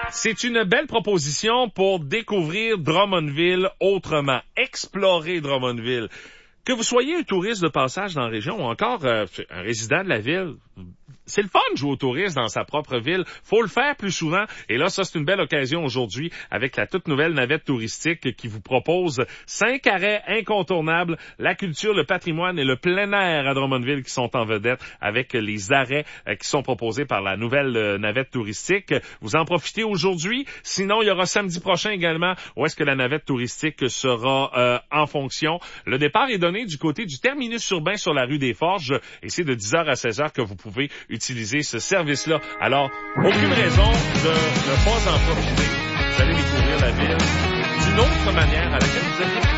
C'est une belle proposition pour découvrir Drummondville autrement, explorer Drummondville. Que vous soyez un touriste de passage dans la région ou encore un résident de la ville, c'est le fun de jouer au tourisme dans sa propre ville. Faut le faire plus souvent. Et là, ça, c'est une belle occasion aujourd'hui avec la toute nouvelle navette touristique qui vous propose 5 arrêts incontournables, la culture, le patrimoine et le plein air à Drummondville qui sont en vedette avec les arrêts qui sont proposés par la nouvelle navette touristique. Vous en profitez aujourd'hui. Sinon, il y aura samedi prochain également où est-ce que la navette touristique sera en fonction. Le départ est donné du côté du terminus urbain sur la rue des Forges et c'est de 10h à 16h que vous pouvez utiliser ce service-là. Alors, aucune raison de ne pas en profiter. Vous allez découvrir la ville d'une autre manière à laquelle vous aviez